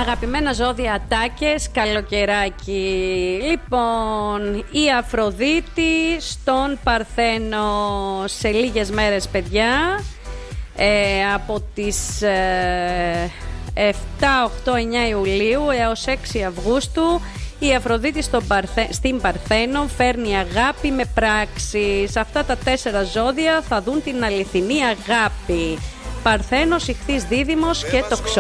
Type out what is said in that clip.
Αγαπημένα ζώδια, ατάκες, καλοκαιράκι. Λοιπόν, η Αφροδίτη στον Παρθένο σε λίγες μέρες, παιδιά, από τις 7, 8, 9 Ιουλίου έως 6 Αυγούστου. Η Αφροδίτη στην Παρθένο φέρνει αγάπη με πράξεις. Αυτά τα 4 ζώδια θα δουν την αληθινή αγάπη. Παρθένος, Ιχθύς, Δίδυμος και Τοξότη.